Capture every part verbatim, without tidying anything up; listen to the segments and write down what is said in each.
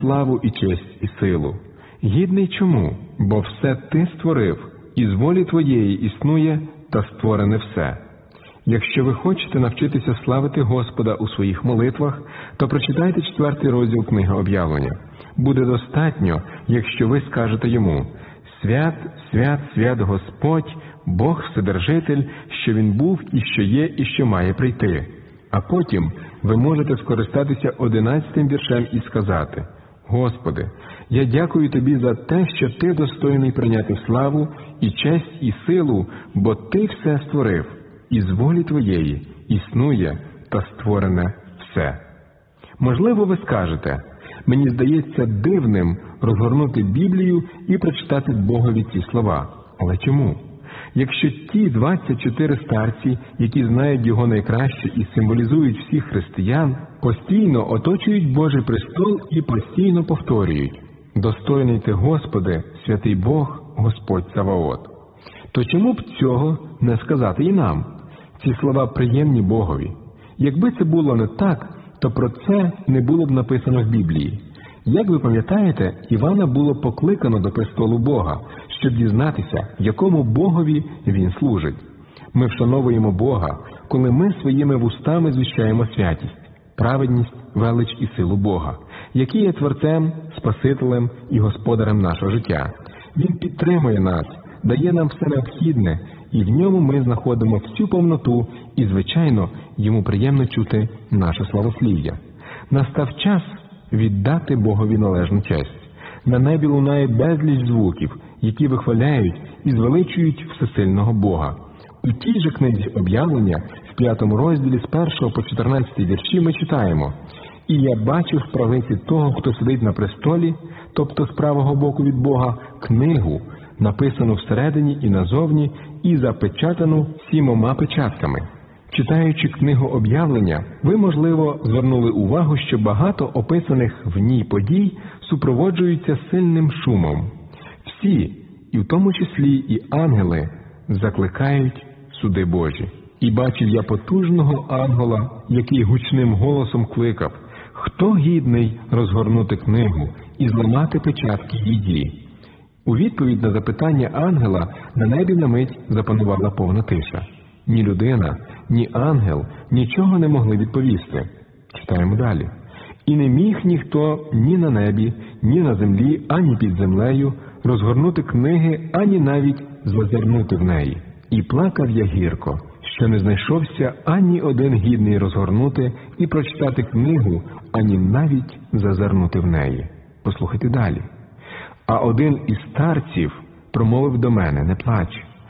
славу і честь і силу. Гідний чому? Бо все ти створив, і з волі твоєї існує та створене все. Якщо ви хочете навчитися славити Господа у своїх молитвах, то прочитайте четвертий розділ книги Об'явлення. Буде достатньо, якщо ви скажете йому: «Свят, свят, свят Господь, Бог Вседержитель, що Він був і що є і що має прийти». А потім ви можете скористатися одинадцятим віршем і сказати: «Господи, я дякую Тобі за те, що Ти достойний прийняти славу і честь і силу, бо Ти все створив, і з волі Твоєї існує та створене все». Можливо, ви скажете: «Мені здається дивним розгорнути Біблію і прочитати Богові ці слова». Але чому? Якщо ті двадцять чотири старці, які знають Його найкраще і символізують всіх християн, постійно оточують Божий престол і постійно повторюють: «Достойний ти, Господи, святий Бог, Господь Саваот», то чому б цього не сказати і нам? Ці слова приємні Богові. Якби це було не так, то про це не було б написано в Біблії. Як ви пам'ятаєте, Івана було покликано до престолу Бога, щоб дізнатися, якому Богові він служить. Ми вшановуємо Бога, коли ми своїми вустами звіщаємо святість, праведність, велич і силу Бога, який є Творцем, Спасителем і Господарем нашого життя. Він підтримує нас, дає нам все необхідне, і в ньому ми знаходимо всю повноту, і, звичайно, йому приємно чути наше славослів'я. Настав час віддати Богові належну честь. На небі лунає безліч звуків, які вихваляють і звеличують всесильного Бога. У тій же книзі Об'явлення, в п'ятому розділі з першого по чотирнадцятий вірші ми читаємо: «І я бачив в правиці того, хто сидить на престолі, тобто з правого боку від Бога, книгу, написану всередині і назовні, і запечатану сімома печатками». Читаючи книгу Об'явлення, ви, можливо, звернули увагу, що багато описаних в ній подій супроводжуються сильним шумом. Всі, і в тому числі і ангели, закликають суди Божі. «І бачив я потужного ангела, який гучним голосом кликав: хто гідний розгорнути книгу і зламати печатки її?» У відповідь на запитання ангела на небі на мить запанувала повна тиша. Ні людина, ні ангел нічого не могли відповісти. Читаємо далі. «І не міг ніхто ні на небі, ні на землі, ані під землею розгорнути книги, ані навіть зазирнути в неї. І плакав я гірко, що не знайшовся ані один гідний розгорнути і прочитати книгу, ані навіть зазирнути в неї». Послухайте далі. «А один із старців промовив до мене: не плач.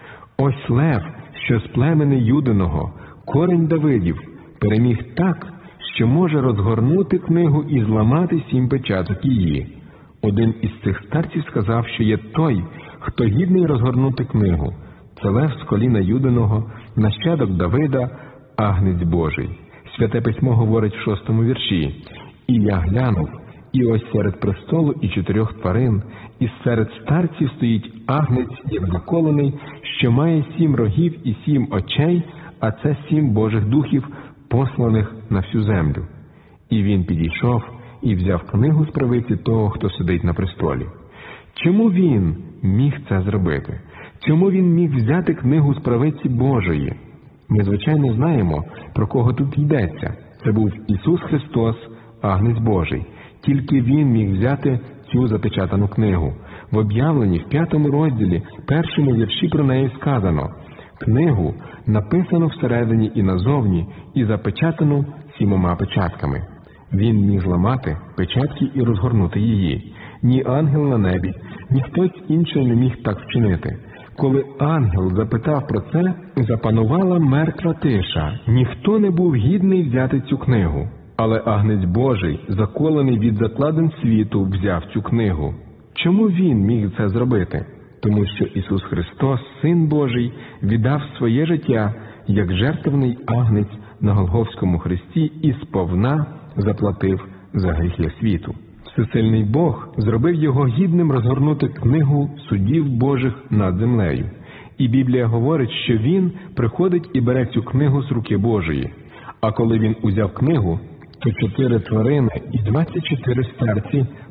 Ось лев, що з племени Юдиного, корінь Давидів, переміг так, що може розгорнути книгу і зламати сім печаток її». Один із цих старців сказав, що є той, хто гідний розгорнути книгу. Це лев з коліна Юдиного, нащадок Давида, агнець Божий. Святе письмо говорить в шостому вірші: «І я глянув, і ось серед престолу і чотирьох тварин, і серед старців стоїть агнець, як заколений, що має сім рогів і сім очей, а це сім Божих духів, посланих на всю землю. І він підійшов і взяв книгу з правиці того, хто сидить на престолі». Чому він міг це зробити? Чому він міг взяти книгу з правиці Божої? Ми, звичайно, знаємо, про кого тут йдеться. Це був Ісус Христос, агнець Божий. Тільки Він міг взяти цю запечатану книгу. В Об'явленні, в п'ятому розділі, першому вірші про неї сказано: «Книгу написано всередині і назовні, і запечатану сімома печатками». Він міг зламати печатки і розгорнути її. Ні ангел на небі, ні хтось інший не міг так вчинити. Коли ангел запитав про це, запанувала мертва тиша. Ніхто не був гідний взяти цю книгу. Але агнець Божий, заколений від закладин світу, взяв цю книгу. Чому він міг це зробити? Тому що Ісус Христос, Син Божий, віддав своє життя, як жертвений агнець на Голгофському хресті і сповна заплатив за гріхи світу. Всесильний Бог зробив його гідним розгорнути книгу судів Божих над землею. І Біблія говорить, що він приходить і бере цю книгу з руки Божої. А коли він узяв книгу, то чотири тварини і двадцять чотири старці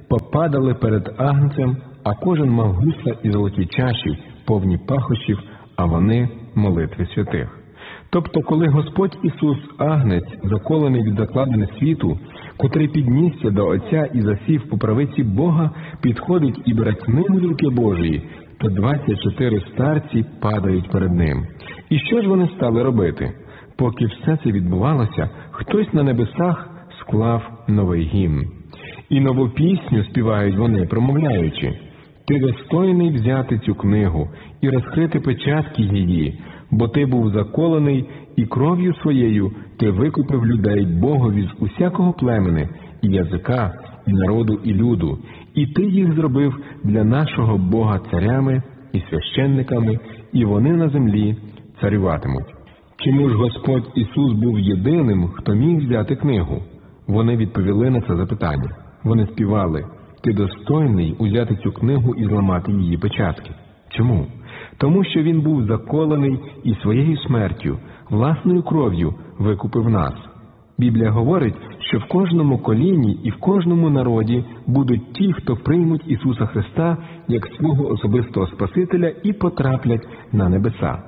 попадали перед агнцем, а кожен мав гусла і золоті чаші, повні пахощів, а вони – молитви святих. Тобто, коли Господь Ісус, агнець, заколений від закладини світу, котрий піднісся до Отця і засів по правиці Бога, підходить і бере книгу руки Божої, то двадцять чотири старці падають перед ним. І що ж вони стали робити? Поки все це відбувалося, хтось на небесах склав новий гімн. І нову пісню співають вони, промовляючи: «Ти достойний взяти цю книгу і розкрити печатки її, бо ти був заколений, і кров'ю своєю ти викупив людей Богові з усякого племени, і язика, і народу, і люду, і ти їх зробив для нашого Бога царями і священниками, і вони на землі царюватимуть». Чому ж Господь Ісус був єдиним, хто міг взяти книгу? Вони відповіли на це запитання. Вони співали: «Ти достойний узяти цю книгу і зламати її печатки». Чому? Тому що Він був заколений і своєю смертю, власною кров'ю викупив нас. Біблія говорить, що в кожному коліні і в кожному народі будуть ті, хто приймуть Ісуса Христа як свого особистого Спасителя і потраплять на небеса.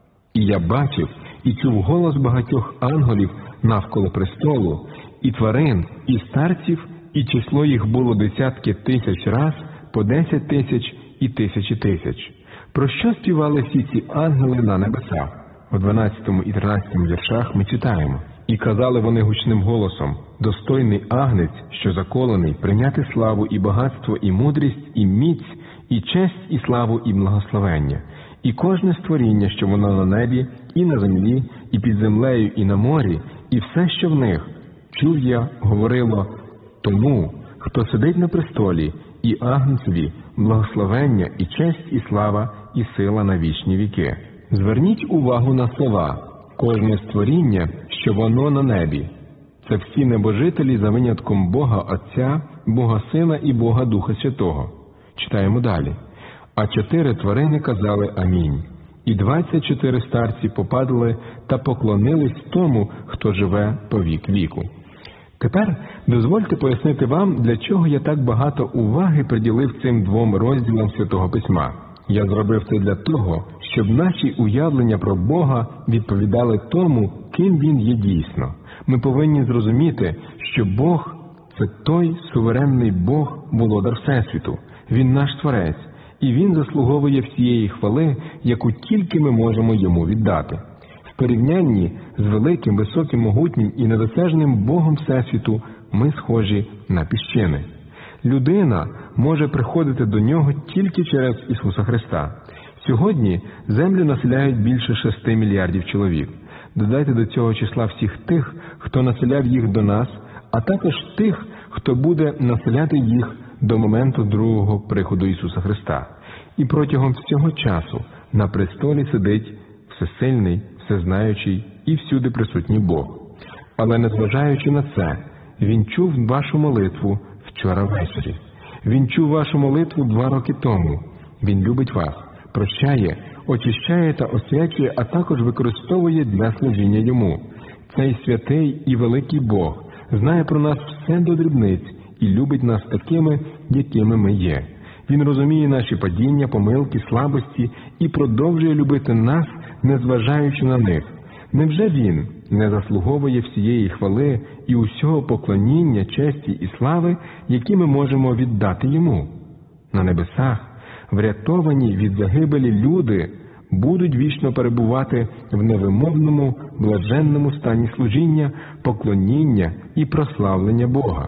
І я бачив і чув голос багатьох ангелів навколо престолу, і тварин, і старців, і число їх було десятки тисяч раз, по десять тисяч і тисячі тисяч. Про що співали всі ці ангели на небесах? У дванадцятому і тринадцятому віршах ми читаємо: «І казали вони гучним голосом: достойний агнець, що заколений, прийняти славу і багатство, і мудрість, і міць, і честь, і славу, і благословення. І кожне створіння, що воно на небі, і на землі, і під землею, і на морі, і все, що в них, чув я, говорило: тому, хто сидить на престолі, і агнцеві, благословення, і честь, і слава, і сила на вічні віки». Зверніть увагу на слова «кожне створіння, що воно на небі». Це всі небожителі за винятком Бога Отця, Бога Сина і Бога Духа Святого. Читаємо далі. А чотири тварини казали «Амінь». І двадцять чотири старці попадали та поклонились тому, хто живе по вік віку. Тепер дозвольте пояснити вам, для чого я так багато уваги приділив цим двом розділам Святого Письма. Я зробив це для того, щоб наші уявлення про Бога відповідали тому, ким Він є дійсно. Ми повинні зрозуміти, що Бог – це той суверенний Бог, володар Всесвіту. Він наш Творець, і Він заслуговує всієї хвали, яку тільки ми можемо Йому віддати. В порівнянні з великим, високим, могутнім і недосяжним Богом Всесвіту ми схожі на піщини. Людина може приходити до Нього тільки через Ісуса Христа. Сьогодні землю населяють більше шести мільярдів чоловік. Додайте до цього числа всіх тих, хто населяв їх до нас, а також тих, хто буде населяти їх до моменту другого приходу Ісуса Христа. І протягом всього часу на престолі сидить всесильний, всезнаючий і всюди присутній Бог. Але незважаючи на це, Він чув вашу молитву вчора ввечері. Він чув вашу молитву два роки тому. Він любить вас, прощає, очищає та освячує, а також використовує для служіння Йому. Цей святий і великий Бог знає про нас все до дрібниць і любить нас такими, якими ми є. Він розуміє наші падіння, помилки, слабості і продовжує любити нас, незважаючи на них. Невже Він не заслуговує всієї хвали і усього поклоніння, честі і слави, які ми можемо віддати Йому? На небесах врятовані від загибелі люди будуть вічно перебувати в невимовному, блаженному стані служіння, поклоніння і прославлення Бога.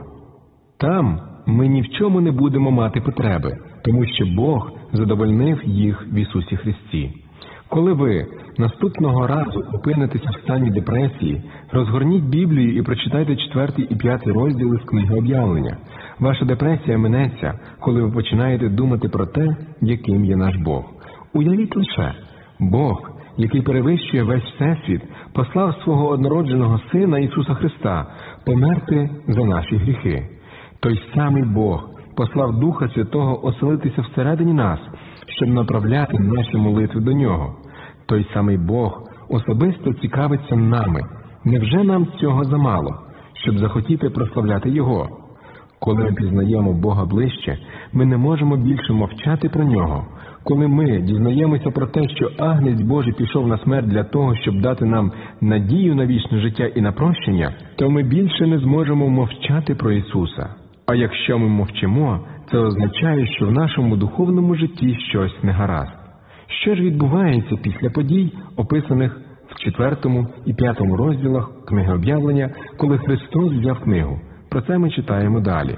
Там ми ні в чому не будемо мати потреби, тому що Бог задовольнив їх в Ісусі Христі. Коли ви наступного разу опинитеся в стані депресії, розгорніть Біблію і прочитайте четвертий і п'ятий розділи з книги Об'явлення. Ваша депресія минеться, коли ви починаєте думати про те, яким є наш Бог. Уявіть лише, Бог, який перевищує весь Всесвіт, послав свого однородженого Сина Ісуса Христа померти за наші гріхи. Той самий Бог послав Духа Святого оселитися всередині нас, щоб направляти наші молитви до Нього. Той самий Бог особисто цікавиться нами. Невже нам цього замало, щоб захотіти прославляти Його? Коли ми пізнаємо Бога ближче, ми не можемо більше мовчати про Нього. Коли ми дізнаємося про те, що Агнець Божий пішов на смерть для того, щоб дати нам надію на вічне життя і на прощення, то ми більше не зможемо мовчати про Ісуса. А якщо ми мовчимо, це означає, що в нашому духовному житті щось не гаразд. Що ж відбувається після подій, описаних в четвертому і п'ятому розділах книги Об'явлення, коли Христос взяв книгу? Про це ми читаємо далі.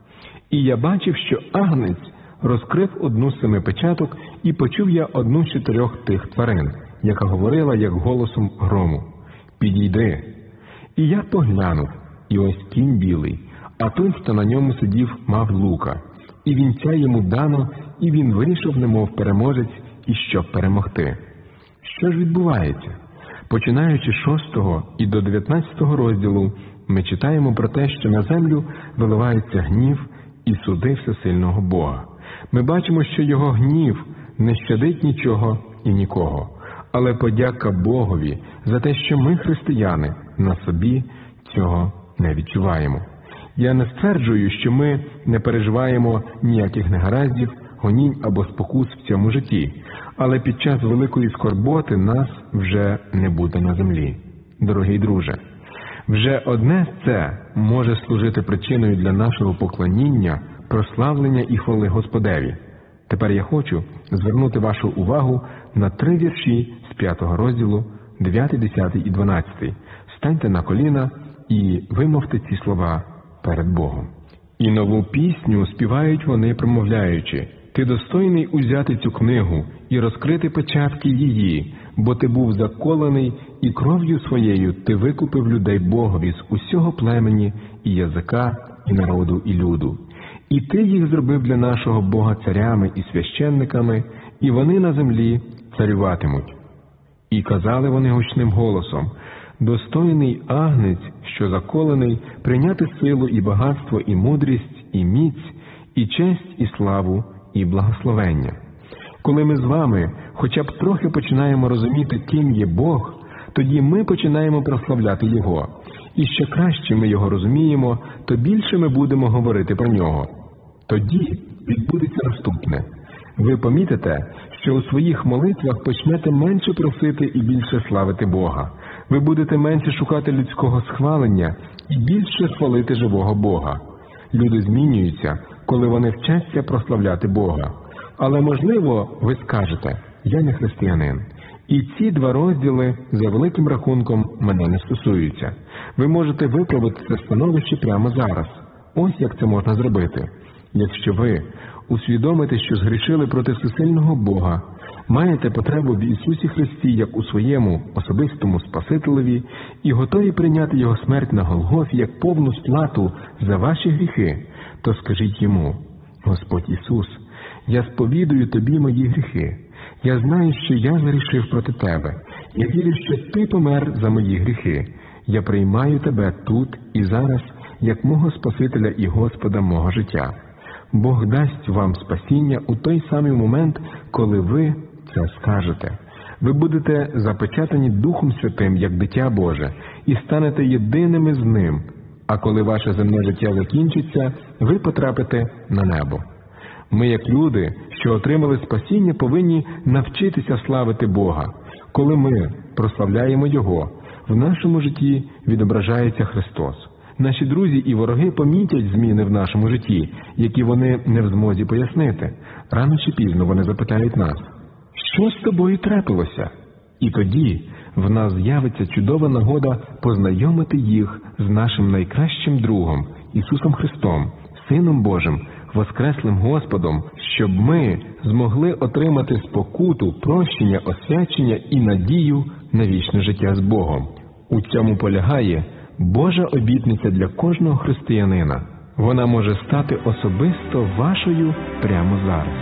«І я бачив, що Агнець розкрив одну з семи печаток, і почув я одну з чотирьох тих тварин, яка говорила, як голосом грому: «Підійди». І я поглянув, і ось кінь білий, а той, хто на ньому сидів, мав лука, і вінця йому дано, і він вийшов, немов переможець, і щоб перемогти». Що ж відбувається? Починаючи з шостого і до дев'ятнадцятого розділу, ми читаємо про те, що на землю виливається гнів і суди всесильного Бога. Ми бачимо, що його гнів не щадить нічого і нікого. Але подяка Богові за те, що ми, християни, на собі цього не відчуваємо. Я не стверджую, що ми не переживаємо ніяких негараздів, гонінь або спокус в цьому житті, але під час великої скорботи нас вже не буде на землі. Дорогий друже, вже одне це може служити причиною для нашого поклоніння, прославлення і хвали Господеві. Тепер я хочу звернути вашу увагу на три вірші з п'ятого розділу, дев'ятий, десятий і дванадцятий. Станьте на коліна і вимовте ці слова перед Богом. «І нову пісню співають вони, промовляючи: Ти достойний узяти цю книгу і розкрити печатки її, бо ти був заколений, і кров'ю своєю ти викупив людей Богові з усього племені і язика, і народу, і люду. І ти їх зробив для нашого Бога царями і священниками, і вони на землі царюватимуть. І казали вони гучним голосом: достойний Агнець, що заколений, прийняти силу і багатство, і мудрість, і міць, і честь, і славу, і благословення». Коли ми з вами хоча б трохи починаємо розуміти, ким є Бог, тоді ми починаємо прославляти Його. І що краще ми Його розуміємо, то більше ми будемо говорити про Нього. Тоді відбудеться наступне. Ви помітите, що у своїх молитвах почнете менше просити і більше славити Бога. Ви будете менше шукати людського схвалення і більше хвалити живого Бога. Люди змінюються, коли вони вчаться прославляти Бога. Але, можливо, ви скажете: я не християнин. І ці два розділи, за великим рахунком, мене не стосуються. Ви можете виправити це становище прямо зараз. Ось як це можна зробити. Якщо ви усвідомите, що згрішили проти всесильного Бога, маєте потребу в Ісусі Христі як у своєму особистому Спасителеві і готові прийняти Його смерть на Голгофі як повну сплату за ваші гріхи, то скажіть Йому: Господь Ісус, я сповідую Тобі мої гріхи. Я знаю, що я згрішив проти Тебе. Я вірю, що Ти помер за мої гріхи. Я приймаю Тебе тут і зараз, як мого Спасителя і Господа мого життя. Бог дасть вам спасіння у той самий момент, коли ви це скажете. Ви будете запечатані Духом Святим, як дитя Боже, і станете єдиними з Ним. А коли ваше земне життя закінчиться, ви потрапите на небо. Ми, як люди, що отримали спасіння, повинні навчитися славити Бога. Коли ми прославляємо Його, в нашому житті відображається Христос. Наші друзі і вороги помітять зміни в нашому житті, які вони не в змозі пояснити. Рано чи пізно вони запитають нас: що з тобою трапилося? І тоді в нас з'явиться чудова нагода познайомити їх з нашим найкращим другом, Ісусом Христом, Сином Божим, Воскреслим Господом, щоб ми змогли отримати спокуту, прощення, освячення і надію на вічне життя з Богом. У цьому полягає Божа обітниця для кожного християнина. Вона може стати особисто вашою прямо зараз.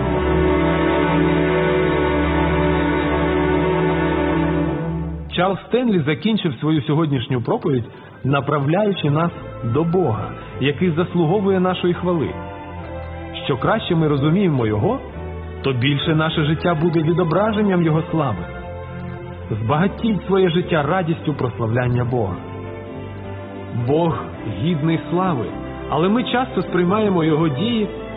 Чарльз Стенлі закінчив свою сьогоднішню проповідь, направляючи нас до Бога, який заслуговує нашої хвали. Що краще ми розуміємо Його, то більше наше життя буде відображенням Його слави. Збагатіть своє життя радістю прославляння Бога. Бог гідний слави, Але ми часто сприймаємо його дії